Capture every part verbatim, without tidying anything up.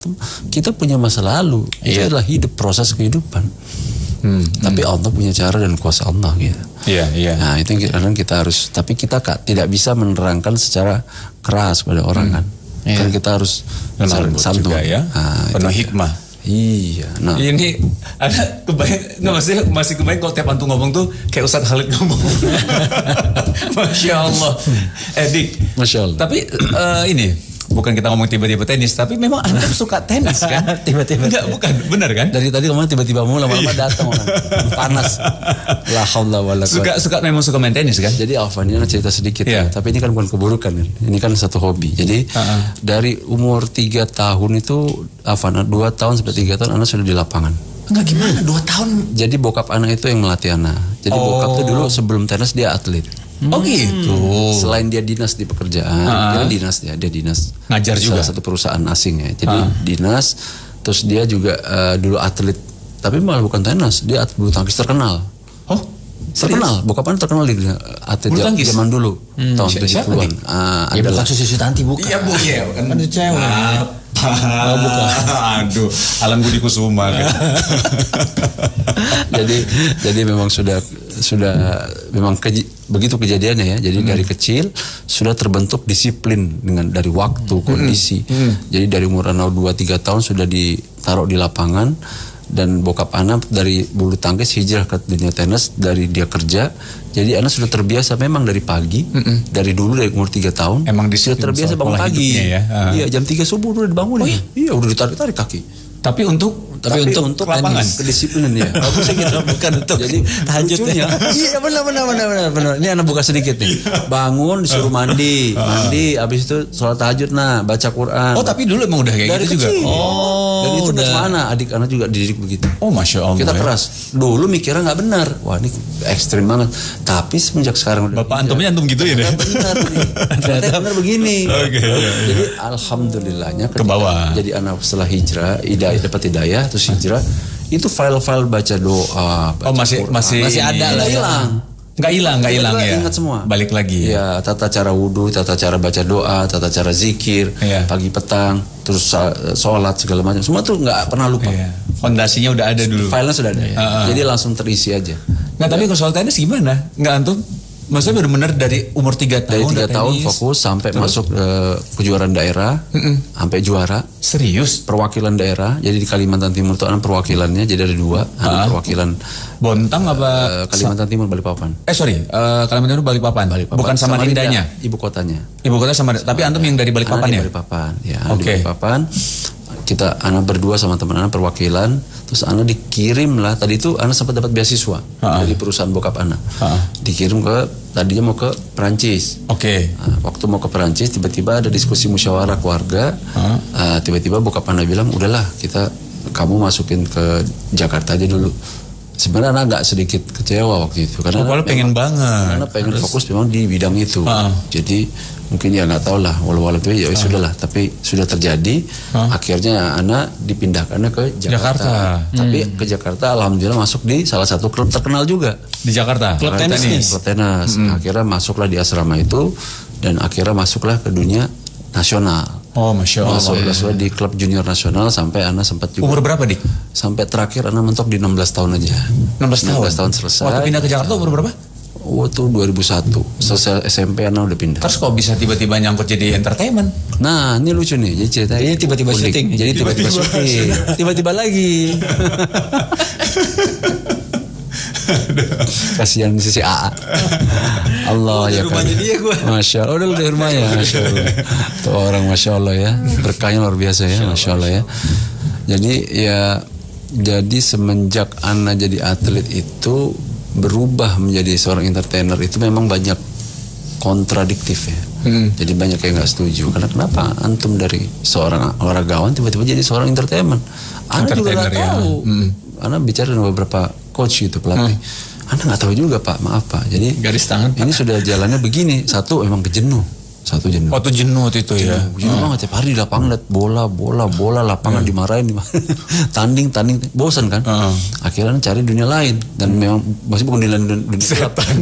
Kita punya masa lalu, itu Iya. adalah hidup, proses kehidupan. Hmm, tapi hmm. Allah punya cara dan kuasa Allah gitu. Iya, iya. Nah itu yang kadang kita harus, tapi kita kak, tidak bisa menerangkan secara keras pada orang hmm. kan. Iya. Kan kita harus santun juga ya, nah, penuh hikmah. Iya. Nah ini ada kebayang, nggak masih masih kebayang kalau tiap antum ngomong tuh kayak Ustadz Khalid ngomong. Masya Allah. Eh Dik, Masya Allah. Tapi uh, ini. Bukan kita ngomong tiba-tiba tenis, tapi memang antum suka tenis kan? Tiba-tiba. Enggak, bukan, benar kan? Dari tadi ngomong tiba-tiba mau lama-lama datang orang. Panas. La haula wala Suka suka memang suka main tenis kan? Jadi Alvan ini cerita sedikit yeah. ya, tapi ini kan bukan keburukan kan. Ini kan satu hobi. Jadi uh-uh. dari umur tiga tahun itu Alvan dua tahun sampai tiga tahun anak sudah di lapangan. Enggak gimana? dua tahun. Jadi bokap anak itu yang melatih anak. Jadi oh. bokap tuh dulu sebelum tenis dia atlet. Oh gitu. Selain dia dinas di pekerjaan, uh-huh. dia dinas ya, dia dinas. Ngajar juga satu perusahaan asing ya. Jadi uh-huh. dinas, terus dia juga uh, dulu atlet, tapi malah bukan tenis, dia atlet bulu tangkis terkenal. Oh, terkenal, bokap anak terkenal di atlet zaman dulu, hmm. tahun tujuh puluhan. Uh, ya bukan Susi Sutanti bukan. Iya bu, iya bukan. Kan cewek. Oh, bukan. Aduh, Alan Budi Kusuma kan. jadi jadi memang sudah sudah memang keji, begitu kejadiannya ya. Jadi hmm. dari kecil sudah terbentuk disiplin dengan dari waktu, kondisi. Hmm. Hmm. Jadi dari umur anak dua tiga tahun sudah ditaruh di lapangan, dan bokap anak dari bulu tangkis hijrah ke dunia tenis dari dia kerja. Jadi anak sudah terbiasa memang dari pagi, mm-mm. dari dulu dari umur tiga tahun emang sudah terbiasa bangun pagi. Ya? Uh. Iya, jam tiga subuh udah dibangun. Oh, iya? Iya, udah ditarik-tarik kaki. Tapi untuk tapi, tapi untuk untuk lapangan kedisiplinan ya. Bagusnya gitu, bukan untuk jadi tahajudnya. Iya, benar benar benar benar benar. Ini anak buka sedikit nih. Bangun disuruh mandi, mandi habis itu sholat tahajud nah, baca Quran. Oh, tapi dulu emang udah kayak dari gitu kecil. juga. Oh, dan itu udah. Mana adik anak juga dididik begitu. Oh, Masya Allah. Kita ya. keras. Dulu mikirnya nggak benar. Wah, ini ekstrim banget. Tapi semenjak sekarang udah Bapak antumnya antum gitu ya deh. Benar nih. Ternyata benar begini. Okay, okay. Jadi alhamdulillahnya ke bawah. Jadi anak setelah hijrah, hidayah dapat hidayah terus hijrah, itu file-file baca doa, baca oh masih Quran, masih masih ada lah, hilang. Nggak hilang, nggak hilang ya. Ingat semua. Balik lagi. Ya, tata cara wudhu, tata cara baca doa, tata cara zikir, ya. Pagi petang, terus sholat segala macam. Semua tuh nggak pernah lupa. Ya. Fondasinya udah ada dulu. Filenya sudah ada. Ya. Uh-uh. Jadi langsung terisi aja. Nah, tapi kalau soal tenis gimana? Nggak antum? Maksudnya benar-benar dari umur tiga tahun. Dari tiga tahun fokus sampai terus? Masuk uh, kejuaraan daerah, Mm-mm. sampai juara. Serius? Perwakilan daerah. Jadi di Kalimantan Timur itu ada perwakilannya. Jadi ada dua. Ada perwakilan Bontang apa? Uh, Kalimantan Timur Balikpapan. Eh sorry, uh, Kalimantan Timur Balikpapan. Balikpapan. Bukan Samarindanya. Ibu kotanya. Ibu kota sama. Tapi antum yang dari Balikpapan ya? Balikpapan. Ya. Oke. Okay. Balikpapan. Kita anak berdua sama teman anak perwakilan, terus anak dikirim lah. Tadi itu anak sempat dapat beasiswa uh-uh. dari perusahaan bokap anak. Uh-uh. Dikirim ke tadinya mau ke Perancis. Oke. Okay. Nah, waktu mau ke Perancis tiba-tiba ada diskusi musyawarah keluarga. Uh-uh. Uh, tiba-tiba bokap anak bilang, udahlah kita kamu masukin ke Jakarta aja dulu. Sebenarnya anak agak sedikit kecewa waktu itu karena oh, pengen banget. Karena pengen Terus. fokus memang di bidang itu. Uh-uh. Jadi mungkin ya nggak tahu lah, walau-walau itu ya uh. sudahlah. Tapi sudah terjadi. Uh. Akhirnya anak dipindahkannya ke Jakarta. Jakarta. Tapi hmm. ke Jakarta, alhamdulillah masuk di salah satu klub terkenal juga di Jakarta. Klub tenis. Klub tenis. Hmm. Akhirnya masuklah di asrama itu dan akhirnya masuklah ke dunia nasional. Oh, Masya Allah. Masuk ya. Di klub junior nasional sampai anak sempat juga. Umur berapa, Dik? Sampai terakhir anak mentok di enam belas tahun aja. enam belas tahun? enam belas tahun selesai. Waktu pindah ke Jakarta umur berapa? Waktu dua ribu satu. Selesai S M P anak udah pindah. Terus kok bisa tiba-tiba nyangkut jadi entertainment? Nah, ini lucu nih. Jadi ceritanya ini tiba-tiba syuting. Jadi tiba-tiba syuting. Tiba-tiba lagi. Kasihan sisi A A. Allah ya kan. Masya Allah, udah di rumahnya. Masya Allah. Tuh orang Masya Allah ya. Berkahnya luar biasa ya. Masya Allah ya. Jadi ya, jadi semenjak anak jadi atlet itu berubah menjadi seorang entertainer itu memang banyak kontradiktif ya. Hmm. Jadi banyak yang nggak setuju. Karena kenapa antum dari seorang olahragawan tiba-tiba jadi seorang entertainment? Anak juga nggak ya. tahu. Hmm. Anak bicara dengan beberapa coach gitu, pelatih. Hmm. Anak nggak tahu juga Pak, maaf Pak. Jadi garis tangan. Ini Pak. Sudah jalannya begini. Satu emang kejenuh. Satu jenuh. Waktu jenuh waktu itu ya. Jenuh, jenuh banget tiap hari di lapangan lihat bola, bola, bola, lapangan dimarahin, tanding, tanding, bosan kan? Uh. Akhirnya cari dunia lain dan memang masih bukan dunia dunia setan.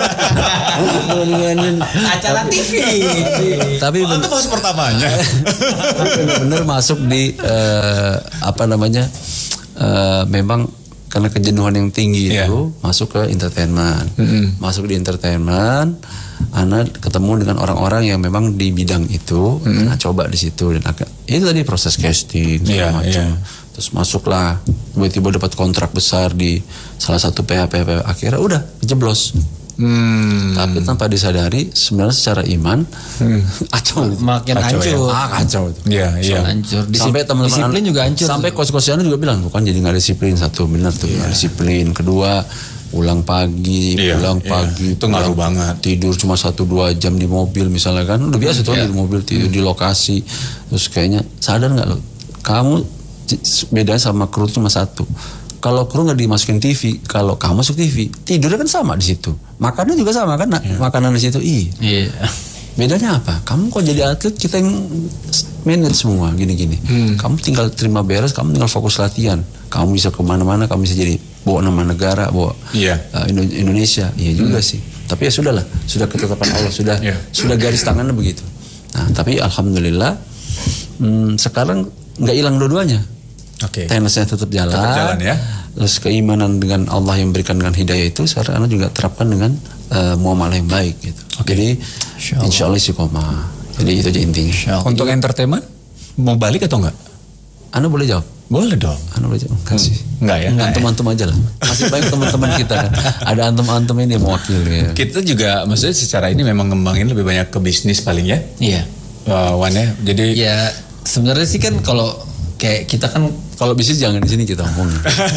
Acara T V. Tapi oh, itu pas pertamanya. benar-benar masuk di uh, apa namanya? Uh, memang karena kejenuhan yang tinggi yeah. itu masuk ke entertainment, mm-hmm. masuk di entertainment. Ana ketemu dengan orang-orang yang memang di bidang itu, mm-hmm. Ana coba di situ dan agak, itu tadi proses casting segala yeah, macam. Yeah. Terus masuklah, tiba-tiba dapat kontrak besar di salah satu P H P H P, akhirnya udah jeblos. Hmm. Tapi tanpa disadari sebenarnya secara iman hmm. kacau, makin kacau hancur, ya. ah kacau itu, iya iya, hancur. Disip, sampai teman-teman disiplin juga hancur, sampai coach-coachnya juga bilang bukan jadi nggak disiplin, satu benar tuh nggak yeah. disiplin, kedua pulang pagi, yeah, pulang yeah. pagi itu ngaruh banget, tidur cuma satu dua jam di mobil misalnya kan, udah biasa tuh yeah. di mobil tidur hmm. di lokasi, terus kayaknya sadar nggak lo, kamu beda sama kru cuma satu. Kalau kru nggak dimasukin T V, kalau kamu masuk T V, tidurnya kan sama di situ, makannya juga sama kan, yeah. makanan di situ, iya. Yeah. Bedanya apa? Kamu kok jadi atlet, kita yang manage semua gini-gini. Hmm. Kamu tinggal terima beres, kamu tinggal fokus latihan. Kamu bisa kemana-mana, kamu bisa jadi bawa nama negara, bawa yeah. uh, Indonesia, iya juga hmm. sih. Tapi ya sudahlah, sudah ketetapan Allah, sudah yeah. sudah garis tangannya begitu. Nah, tapi alhamdulillah hmm, sekarang nggak hilang dua-duanya. Okay. Tenisnya tetap jalan, tetap jalan ya. Terus keimanan dengan Allah yang berikan dengan hidayah itu sekarang Anda juga terapkan dengan uh, muamalah yang baik gitu. Okay. Jadi insya Allah istiqomah. Jadi itu aja intinya. Untuk entertainment mau balik atau enggak? Anda boleh jawab. Boleh dong. Anda boleh jawab. Kasih. Hmm. Enggak ya? Antum-antum aja lah. Masih banyak teman-teman kita kan. Ada antum-antum ini yang mewakili. Ya. Kita juga maksudnya secara ini memang ngembangin lebih banyak ke bisnis paling ya. Iya. Uh, Wan ya. Jadi ya sebenarnya sih kan kalau kayak kita kan kalau bisnis jangan di sini kita ngomong.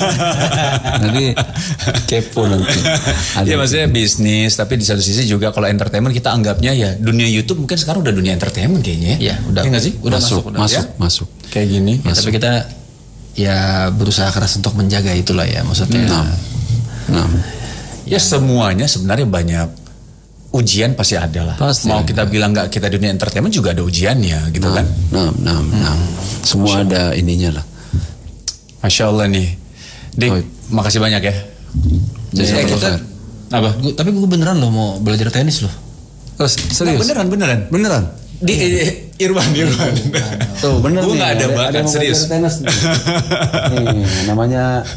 Nanti kepo nanti. Iya maksudnya bisnis, tapi di satu sisi juga kalau entertainment kita anggapnya ya dunia YouTube mungkin sekarang udah dunia entertainment kayaknya. Iya, udah ya, sih? Udah masuk, masuk, udah, masuk, ya? masuk. Kayak gini. Ya, tapi kita ya berusaha keras untuk menjaga itulah ya maksudnya. Nah, nah. Ya semuanya sebenarnya banyak ujian pasti ada lah. Pasti mau ada. Kita bilang nggak kita dunia entertainment juga ada ujiannya gitu nah, kan. Nah, nah, hmm. nah. Semua Masya ada ininya lah. Masya Allah nih. Dik, oh. makasih banyak ya. Jadi ya, kita apa? Gua, tapi gue beneran loh mau belajar tenis loh. Oh, serius? Nah, beneran, beneran. Beneran. Di eh, Irwan, Irwan. Tuh, bener nih. Gue nggak ada bakat serius. Tenis nih. Nih, namanya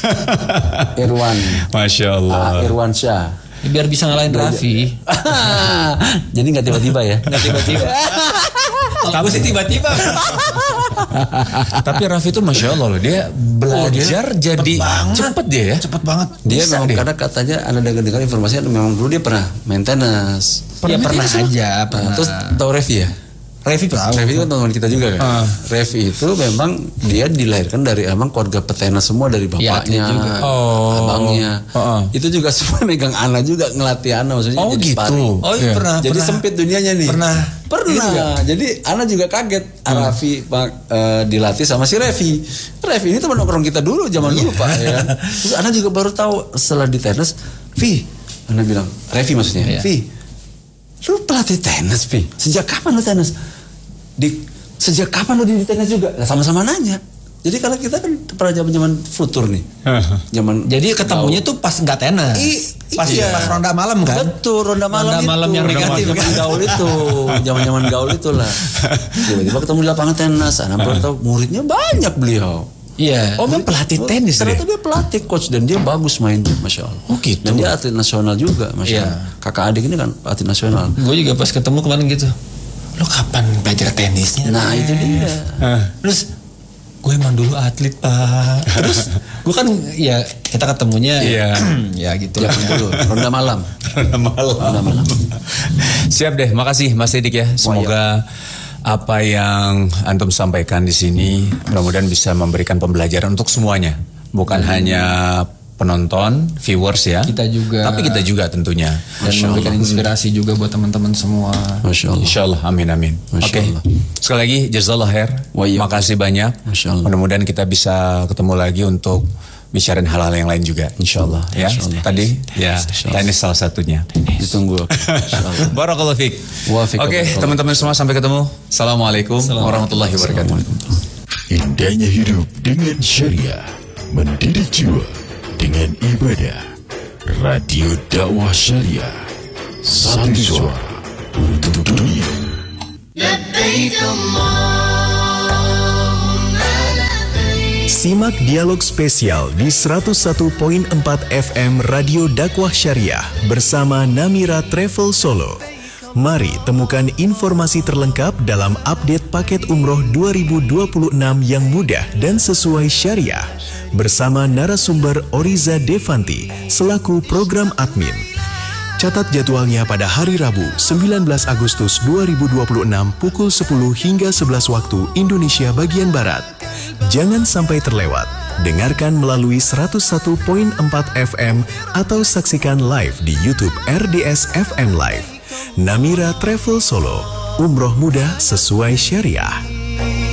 Irwan. Masya Allah. Ah, Irwan Syah. Biar bisa ngalahin Raffi. Jadi nggak tiba-tiba ya? Nggak tiba-tiba. Kamu sih tiba-tiba. Tapi Raffi itu Masya Allah loh, dia belajar oh, dia jadi cepet dia ya. Cepet banget. Dia bisa memang dia. Karena katanya Anda dengar-dengar informasinya memang dulu dia pernah main tenis. Pernah, ya, pernah aja. Pernah. Nah, terus tahu Raffi ya? Raffi tahu. Raffi itu kan teman kita juga kan. Uh. Raffi itu memang dia dilahirkan dari emang keluarga petenis semua, dari bapaknya, ya, oh. abangnya. Uh -uh. Itu juga semua megang Ana juga, ngelatih Ana maksudnya. Oh jadi gitu. Paring. Oh iya, pernah. Jadi pernah. sempit dunianya nih. Pernah. Pernah. Gitu jadi Ana juga kaget. Uh. Raffi uh, dilatih sama si Raffi. Raffi ini teman nongkrong kita dulu zaman dulu Pak. Ya. Terus Ana juga baru tahu setelah di tenis. Vi, Ana bilang Raffi maksudnya. Yeah. Vi, lu pelatih tenis Vi? Sejak kapan lu tenis? Di sejak kapan lo di tenis juga? Nah, sama-sama nanya. Jadi karena kita kan pernah zaman-zaman futur nih. Zaman jadi ketemunya gaul. Tuh pas nggak tenis. I, pas iya. Pas ronda malam kan? Betul, ronda malam ronda itu. malam yang negatif kan? Gaul itu. Zaman-zaman gaul itulah. Tiba-tiba ketemu di lapangan tenis. Ana baru tahu muridnya banyak beliau. Iya. Oh, memang pelatih tenis deh. Ternyata dia pelatih coach dan dia bagus mainnya, Masya Allah. Oh gitu. Dan dia atlet nasional juga, Masya Allah. Iya. Kakak adik ini kan atlet nasional. Gue juga pas ketemu kemarin gitu. Lo kapan belajar tenisnya? Nah itu dia. Uh. Terus gue emang dulu atlet Pak. Terus gue kan ya kita ketemunya yeah. ya gitu lah. Dulu ronda malam. Ronda malam. Ronda malam. Siap deh, makasih Mas Sidik ya. Semoga apa yang antum sampaikan di sini mudah-mudahan bisa memberikan pembelajaran untuk semuanya, bukan hmm. hanya penonton, viewers ya. Kita juga. Tapi kita juga tentunya. Dan memberikan inspirasi juga buat teman-teman semua. Masya Allah. Insya Allah. Amin amin. Oke. Okay. Sekali lagi jazakallah khair. Makasih banyak. Masya Allah. Mudah-mudahan kita bisa ketemu lagi untuk bicarain hal-hal yang lain juga. Insyaallah. Ya, Insya Allah. tadi ya tenis salah satunya. Ditunggu. Barakallahu fiik. Oke, teman-teman semua sampai ketemu. Assalamualaikum warahmatullahi wabarakatuh. Indahnya hidup dengan syariah, mendidik jiwa dengan ibadah. Radio Dakwah Syariah, satu suara untuk dunia. Simak dialog spesial di seratus satu koma empat F M Radio Dakwah Syariah bersama Namira Travel Solo. Mari temukan informasi terlengkap dalam update paket umroh dua ribu dua puluh enam yang mudah dan sesuai syariah bersama narasumber Oriza Devanti selaku program admin. Catat jadwalnya pada hari Rabu sembilan belas Agustus dua ribu dua puluh enam pukul sepuluh hingga sebelas waktu Indonesia bagian Barat. Jangan sampai terlewat. Dengarkan melalui seratus satu koma empat F M atau saksikan live di YouTube R D S F M Live. Namira Travel Solo, umroh mudah sesuai syariah.